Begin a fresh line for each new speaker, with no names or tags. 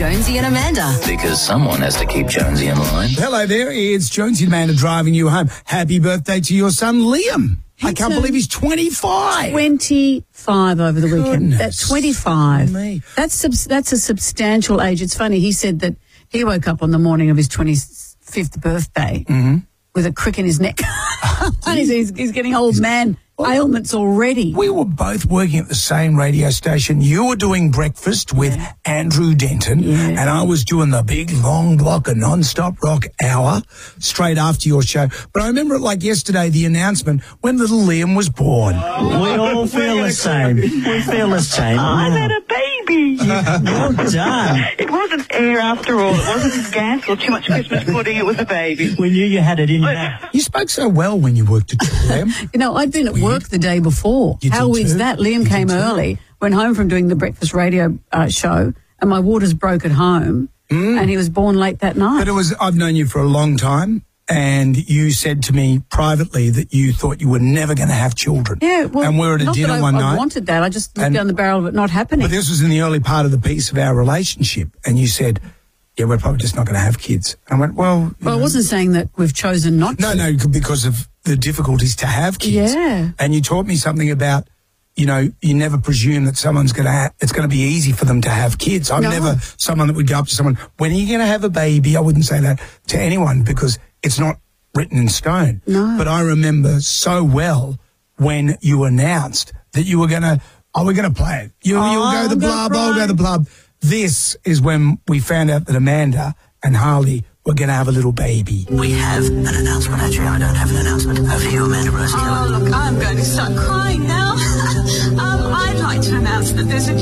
Jonesy and Amanda.
Because someone has to keep Jonesy in line.
Hello there, it's Jonesy and Amanda driving you home. Happy birthday to your son, Liam. I can't believe he's 25.
25 over the weekend.
Goodness
That's 25.
me.
That's a substantial age. It's funny, he said that he woke up on the morning of his 25th birthday with a crick in his neck. And he's getting old man ailments already.
We were both working at the same radio station. You were doing breakfast with Andrew Denton, and I was doing the big long block of non-stop rock hour straight after your show. But I remember it like yesterday, the announcement when little Liam was born.
We all feel the same. We feel the same.
I've had a baby.
Well done.
It wasn't air after all. It wasn't gas or too much Christmas pudding. It was a baby.
We knew you had it in your mouth.
You spoke so well when you worked at Triple M.
You know, I'd been at work the day before.
You
How
did
weird's
too?
that? Liam
You
came
did too?
early, went home from doing the breakfast radio show, and my waters broke at home, and he was born late that night.
But I've known you for a long time, and you said to me privately that you thought you were never going to have children.
Yeah, well,
and we were at a
not
dinner
that
one
I
night.
wanted that. I just looked
And-
down the barrel of it not happening.
But this was in the early part of the piece of our relationship, and you said, yeah, we're probably just not going to have kids. I went, well...
I wasn't saying that we've chosen not to.
No, because of the difficulties to have kids.
Yeah.
And you taught me something about, you know, you never presume that someone's going to it's going to be easy for them to have kids. I'm
No.
never someone that would go up to someone, when are you going to have a baby? I wouldn't say that to anyone because it's not written in stone.
No.
But I remember so well when you announced that you were going to, we're going to play it. You'll go the blub, I'll go the blub. This is when we found out that Amanda and Harley were going to have a little baby.
We have an announcement. Actually, I don't have an announcement. Over to you, Amanda Rose.
Oh, look, I'm going to start crying now. I'd like to announce that there's a